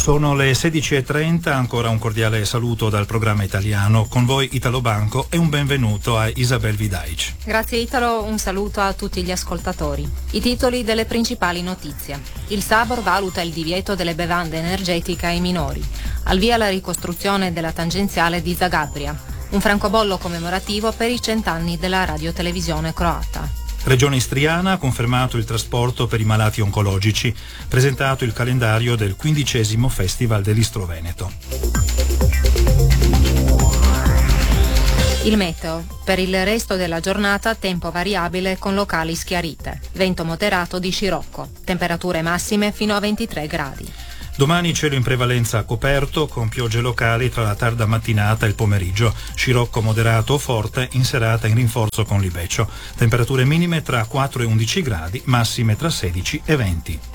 Sono le 16:30, ancora un cordiale saluto dal programma italiano. Con voi Italo Banco e un benvenuto a Isabel Vidaic. Grazie Italo, un saluto a tutti gli ascoltatori. I titoli delle principali notizie. Il Sabor valuta il divieto delle bevande energetiche ai minori. Al via la ricostruzione della tangenziale di Zagabria. Un francobollo commemorativo per i 100 anni della radiotelevisione croata. Regione Istriana ha confermato il trasporto per i malati oncologici, presentato il calendario del 15° Festival dell'Istro Veneto. Il meteo. Per il resto della giornata tempo variabile con locali schiarite. Vento moderato di scirocco. Temperature massime fino a 23 gradi. Domani cielo in prevalenza coperto, con piogge locali tra la tarda mattinata e il pomeriggio. Scirocco moderato o forte, in serata in rinforzo con libeccio. Temperature minime tra 4 e 11 gradi, massime tra 16 e 20.